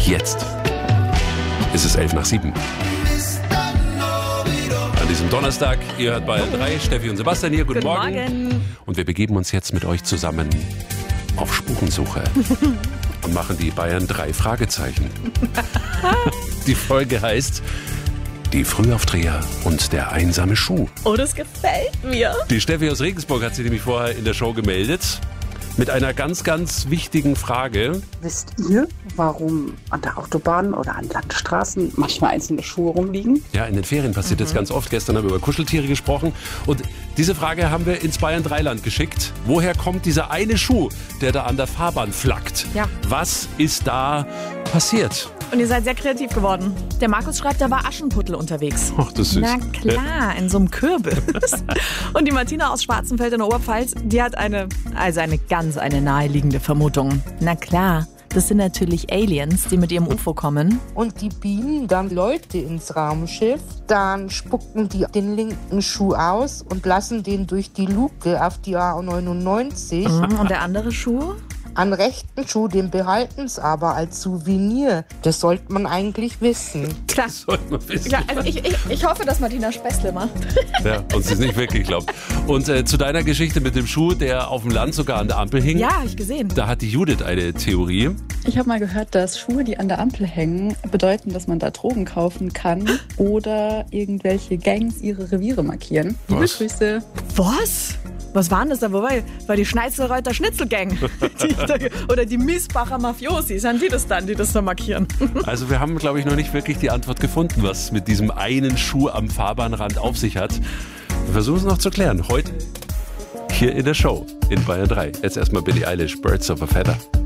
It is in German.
Jetzt ist es 6:11. An diesem Donnerstag, ihr hört Bayern 3, Steffi und Sebastian hier, guten Morgen. Und wir begeben uns jetzt mit euch zusammen auf Spurensuche und machen die Bayern 3 Fragezeichen. Die Folge heißt Die Frühaufdreher und der einsame Schuh. Oh, das gefällt mir. Die Steffi aus Regensburg hat sich nämlich vorher in der Show gemeldet mit einer ganz, ganz wichtigen Frage. Wisst ihr, warum an der Autobahn oder an Landstraßen manchmal einzelne Schuhe rumliegen? Ja, in den Ferien passiert das ganz oft. Gestern haben wir über Kuscheltiere gesprochen. Und diese Frage haben wir ins Bayern 3-Land geschickt. Woher kommt dieser eine Schuh, der da an der Fahrbahn flackt? Ja. Was ist da passiert? Und ihr seid sehr kreativ geworden. Der Markus schreibt, da war Aschenputtel unterwegs. Ach, das ist süß. Na klar, in so einem Kürbis. Und die Martina aus Schwarzenfeld in der Oberpfalz, die hat eine naheliegende Vermutung. Na klar, das sind natürlich Aliens, die mit ihrem UFO kommen. Und die beamen dann Leute ins Raumschiff. Dann spucken die den linken Schuh aus und lassen den durch die Luke auf die A99. Und der andere Schuh? An rechten Schuh, den behalten sie aber als Souvenir. Das sollte man eigentlich wissen. Klar. Sollte man wissen. Ja, also ich hoffe, dass Martina Späßle macht. Ja, uns es nicht wirklich glaubt. Und zu deiner Geschichte mit dem Schuh, der auf dem Land sogar an der Ampel hing. Ja, hab ich gesehen. Da hat die Judith eine Theorie. Ich habe mal gehört, dass Schuhe, die an der Ampel hängen, bedeuten, dass man da Drogen kaufen kann oder irgendwelche Gangs ihre Reviere markieren. Liebe Was? Grüße. Was? Was waren das da? Wobei, war die Schneizelreuter Schnitzelgang oder die Miesbacher Mafiosi, sind die das dann, die das da markieren? Also wir haben, glaube ich, noch nicht wirklich die Antwort gefunden, was mit diesem einen Schuh am Fahrbahnrand auf sich hat. Wir versuchen es noch zu klären. Heute hier in der Show in Bayern 3. Jetzt erstmal Billie Eilish, Birds of a Feather.